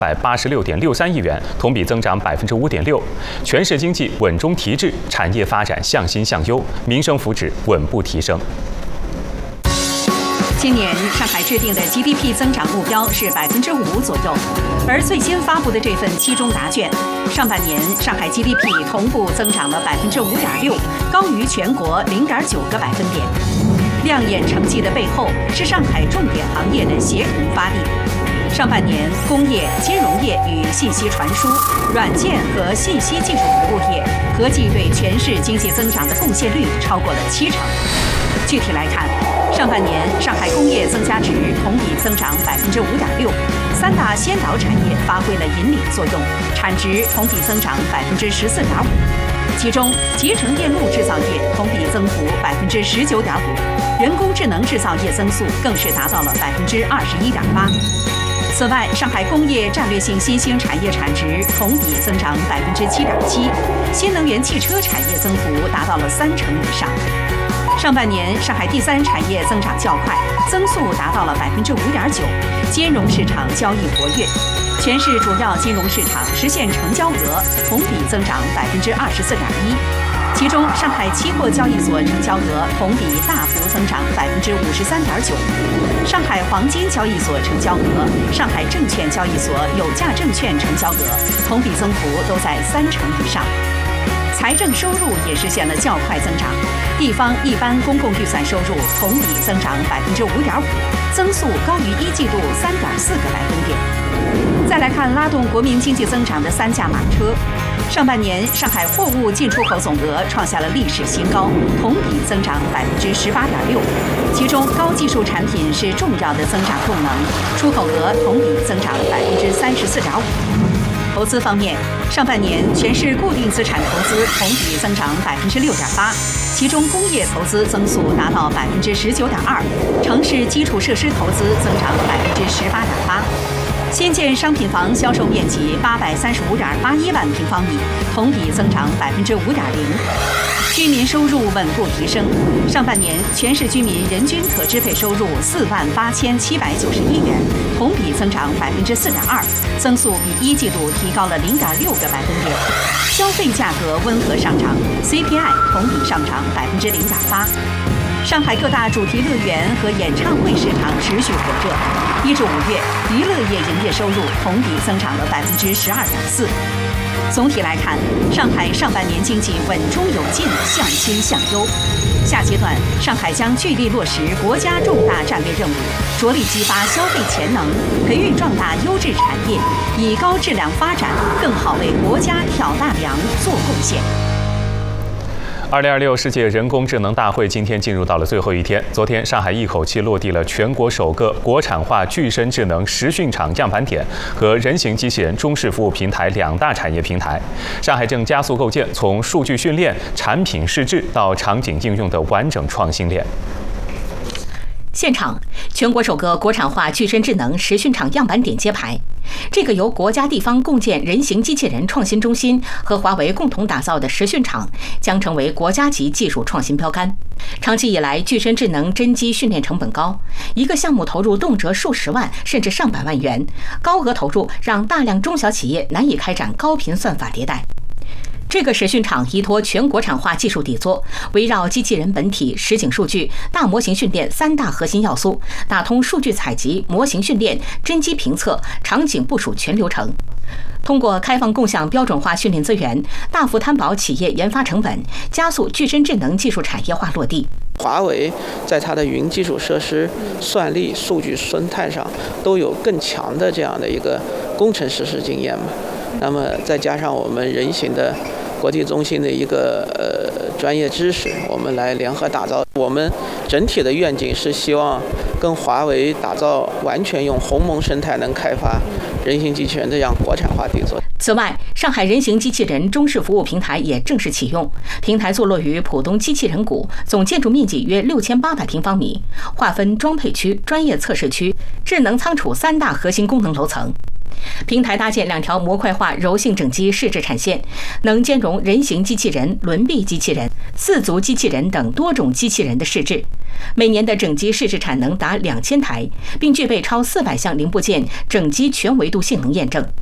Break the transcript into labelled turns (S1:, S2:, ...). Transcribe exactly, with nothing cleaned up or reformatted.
S1: 百八十六点六三亿元，同比增长百分之五点六。全市经济稳中提质，产业发展向新向优，民生福祉稳步提升。
S2: 今年上海制定的 G D P 增长目标是百分之五左右，而最新发布的这份期中答卷，上半年上海 G D P 同步增长了百分之五点六，高于全国零点九个百分点。亮眼成绩的背后是上海重点行业的协同发力。上半年，工业、金融业与信息传输、软件和信息技术服务业合计对全市经济增长的贡献率超过了七成。具体来看，上半年上海工业增加值同比增长百分之五点六，三大先导产业发挥了引领作用，产值同比增长百分之十四点五。其中，集成电路制造业同比增幅百分之十九点五，人工智能制造业增速更是达到了百分之二十一点八。此外，上海工业战略性新兴产业产值同比增长百分之七点七，新能源汽车产业增幅达到了三成以上。上半年，上海第三产业增长较快，增速达到了百分之五点九，金融市场交易活跃，全市主要金融市场实现成交额同比增长百分之二十四点一。其中，上海期货交易所成交额同比大幅增长百分之五十三点九，上海黄金交易所成交额、上海证券交易所有价证券成交额同比增幅都在三成以上。财政收入也实现了较快增长，地方一般公共预算收入同比增长百分之五点五，增速高于一季度三点四个百分点。再来看拉动国民经济增长的三驾马车，上半年上海货物进出口总额创下了历史新高，同比增长百分之十八点六，其中高技术产品是重要的增长动能，出口额同比增长百分之三十四点五。投资方面，上半年全市固定资产投资同比增长百分之六点八，其中工业投资增速达到百分之十九点二，城市基础设施投资增长百分之十八点八。新建商品房销售面积八百三十五点八一万平方米，同比增长百分之五点零。居民收入稳步提升，上半年全市居民人均可支配收入四万八千七百九十一元，同比增长百分之四点二，增速比一季度提高了零点六个百分点。消费价格温和上涨 ，C P I 同比上涨百分之零点八。上海各大主题乐园和演唱会市场持续火热，一至五月娱乐业营业收入同比增长了百分之十二点四。总体来看，上海上半年经济稳中有进，向新向优。下阶段，上海将聚力落实国家重大战略任务，着力激发消费潜能，培育壮大优质产业，以高质量发展更好为国家挑大梁做贡献。
S1: 二零二六世界人工智能大会今天进入到了最后一天。昨天，上海一口气落地了全国首个国产化具身智能实训场样板点和人形机器人中式服务平台两大产业平台。上海正加速构建从数据训练、产品试制到场景应用的完整创新链。
S3: 现场，全国首个国产化具身智能实训场样板点揭牌。这个由国家地方共建人形机器人创新中心和华为共同打造的实训场，将成为国家级技术创新标杆。长期以来，具身智能真机训练成本高，一个项目投入动辄数十万甚至上百万元，高额投入让大量中小企业难以开展高频算法迭代。这个实训场依托全国产化技术底座，围绕机器人本体、实景数据、大模型训练三大核心要素，打通数据采集、模型训练、真机评测、场景部署全流程。通过开放共享标准化训练资源，大幅摊薄企业研发成本，加速具身智能技术产业化落地。
S4: 华为在它的云基础设施、算力、数据生态上都有更强的这样的一个工程实施经验嘛。那么再加上我们人形的国际中心的一个呃专业知识，我们来联合打造。我们整体的愿景是希望跟华为打造完全用鸿蒙生态能开发人形机器人这样国产化底座。
S3: 此外，上海人形机器人中式服务平台也正式启用。平台坐落于浦东机器人谷，总建筑面积约六千八百平方米，划分装配区、专业测试区、智能仓储三大核心功能楼层。 平台搭建两条模块化柔性整机试制产线，能兼容人形机器人、轮臂机器人、四足机器人等多种机器人的试制。每年的整机试制产能达两千台，并具备超四百项零部件整机全维度性能验证。